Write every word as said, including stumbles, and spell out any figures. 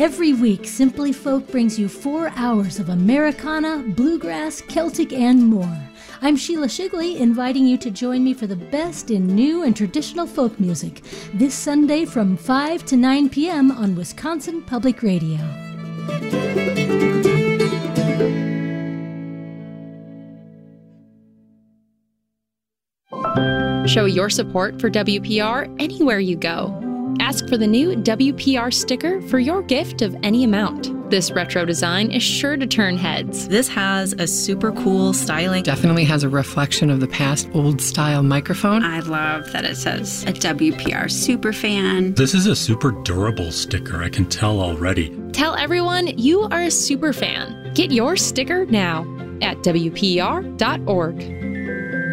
Every week, Simply Folk brings you four hours of Americana, bluegrass, Celtic, and more. I'm Sheila Shigley, inviting you to join me for the best in new and traditional folk music this Sunday from five to nine p.m. on Wisconsin Public Radio. Show your support for W P R anywhere you go. Ask for the new W P R sticker for your gift of any amount. This retro design is sure to turn heads. This has a super cool styling. Definitely has a reflection of the past old-style microphone. I love that it says a W P R superfan. This is a super durable sticker, I can tell already. Tell everyone you are a super fan. Get your sticker now at W P R dot org.